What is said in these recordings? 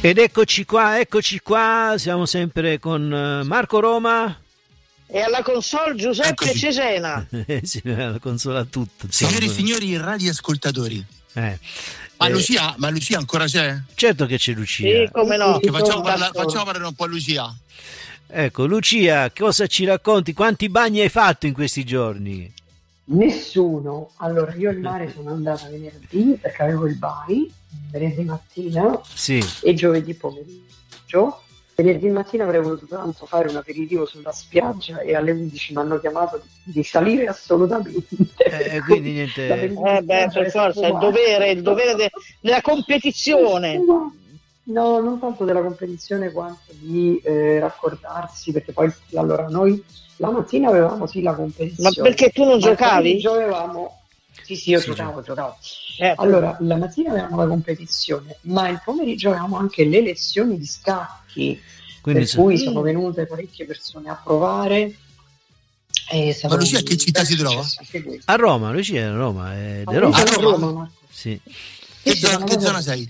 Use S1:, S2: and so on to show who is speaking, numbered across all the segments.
S1: Ed eccoci qua, siamo sempre con Marco Roma.
S2: E alla console Giuseppe Cesena.
S1: Sì, alla console a tutto.
S3: Signori e signori radioascoltatori. Ma Lucia ancora c'è?
S1: Certo che c'è Lucia.
S2: Sì, come no.
S3: Facciamo parlare un po' a Lucia.
S1: Ecco, Lucia, cosa ci racconti? Quanti bagni hai fatto in questi giorni?
S4: Nessuno. Allora, io al mare sono andata venerdì perché avevo il bar, venerdì mattina e giovedì pomeriggio. Venerdì mattina avrei voluto tanto fare un aperitivo sulla spiaggia e alle 11 mi hanno chiamato di salire assolutamente.
S1: Quindi niente.
S2: Per forza, il dovere della competizione.
S4: No, non tanto della competizione quanto di raccordarsi, perché poi allora noi la mattina avevamo la competizione.
S2: Ma perché tu non giocavi?
S4: Io giocavo. Allora, la mattina avevamo la competizione, ma il pomeriggio avevamo anche le lezioni di scacchi, per cui sono venute parecchie persone a provare.
S3: Ma Lucia che città si trova?
S1: A Roma, Lucia è a Roma, è di
S4: Roma.
S1: Roma.
S4: A Roma, Marco.
S1: Sì.
S3: Che zona sei?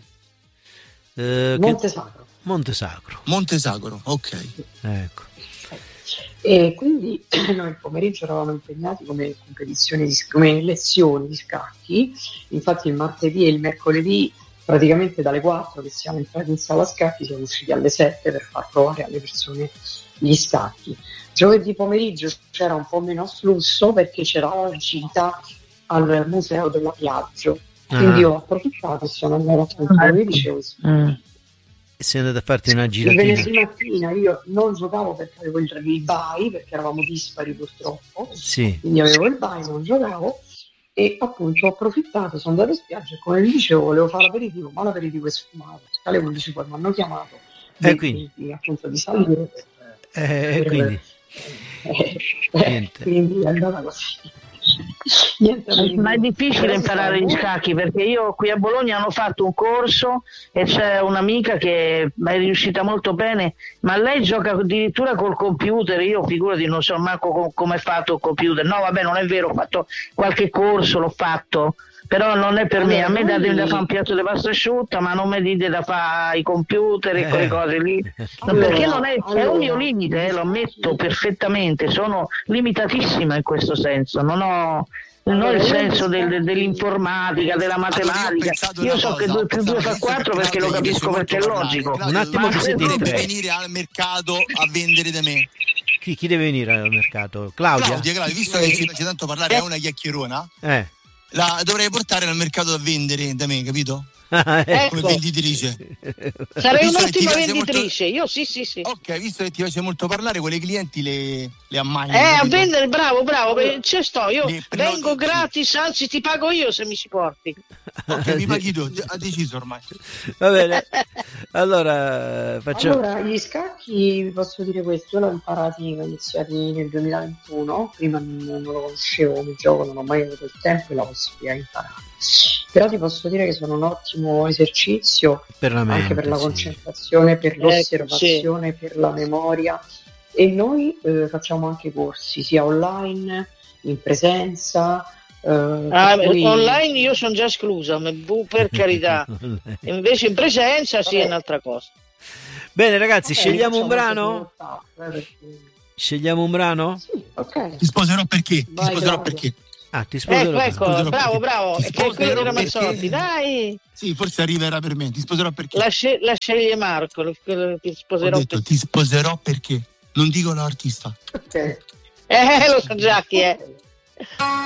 S4: Monte Sacro,
S3: ok.
S1: Ecco.
S4: E quindi noi il pomeriggio eravamo impegnati come lezioni di scacchi. Infatti il martedì e il mercoledì praticamente dalle 4 che siamo entrati in sala scacchi siamo usciti alle 7 per far provare alle persone gli scacchi. Giovedì pomeriggio c'era un po' meno afflusso perché c'era la gita al museo della Piaggio, quindi ho approfittato e sono andata come vi dicevo.
S1: Sei andata a farti una giratina.
S4: Il venerdì mattina io non giocavo perché avevo il bye, perché eravamo dispari purtroppo, quindi avevo il bye, non giocavo e appunto ho approfittato, sono andato in spiaggia e come vi dicevo volevo fare l'aperitivo, ma l'aperitivo è sfumato, alle 11 poi mi hanno chiamato
S1: quindi
S4: appunto di salire quindi è andata così.
S2: Ma è difficile imparare gli scacchi perché io qui a Bologna hanno fatto un corso e c'è un'amica che è riuscita molto bene, ma lei gioca addirittura col computer. Io figurati non so manco come è fatto il computer. No vabbè, non è vero, ho fatto qualche corso, l'ho fatto, però non è per me. A me date da fare un piatto di pasta asciutta, ma non mi dite da fare i computer e quelle cose lì, perché non è un mio limite, lo ammetto perfettamente, sono limitatissima in questo senso, non ho il senso dell'informatica, della matematica. Io so che 2 più 2 fa 4 perché lo capisco, perché è logico.
S1: Un attimo che siete in tre.
S3: Venire al mercato a vendere da me.
S1: Chi deve venire al mercato? Claudia,
S3: visto che c'è tanto parlare, è una chiacchierona. La dovrei portare al mercato a vendere da me, capito? Come venditrice.
S2: Sarei un'ottima venditrice, io sì.
S3: Ok, visto che ti piace molto parlare, quelle clienti le ammagli.
S2: A vendere, bravo, ci sto, io vengo gratis, anzi ti pago io se mi ci porti.
S3: Ok, mi paghi tu, ha deciso ormai.
S1: Va bene, allora facciamo.
S4: Allora, gli scacchi, vi posso dire questo, io l'ho imparati, ho iniziati nel 2021, prima non lo conoscevo come gioco, non ho mai avuto il tempo e la possibilità di imparare. Però ti posso dire che sono un ottimo esercizio
S1: per la mente,
S4: anche per la concentrazione, per l'osservazione, per la memoria, e noi facciamo anche corsi sia online, in presenza.
S2: Online io sono già esclusa, per carità. Invece in presenza è un'altra cosa.
S1: Bene ragazzi, scegliamo un brano? Scegliamo un brano?
S4: Sì, ok.
S3: Ti sposerò perché?
S1: Ti sposerò.
S2: Ecco, bravo. È quello di Ramazzotti, dai.
S3: Sì, forse arriverà per me. Ti sposerò perché?
S2: La sceglie Marco. Ti sposerò.
S3: Ho detto, ti sposerò perché? Non dico l'artista.
S4: Ok.
S2: Lo so già chi è.